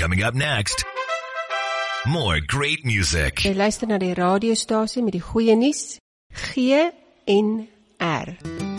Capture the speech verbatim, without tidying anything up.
Coming up next, more great music. Jy luister na die radiostasie met die goeie nuus, G N R.